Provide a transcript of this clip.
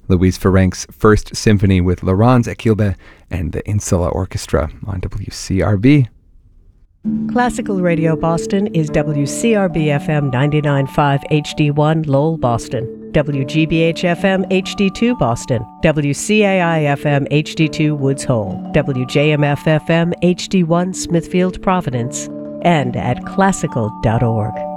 Louise Ferenc's First Symphony with Laurence Ekilbe and the Insula Orchestra on WCRB. Classical Radio Boston is WCRB-FM 99.5 HD1 Lowell, Boston, WGBH-FM HD2 Boston, WCAI-FM HD2 Woods Hole, WJMF-FM HD1 Smithfield, Providence, and at classical.org.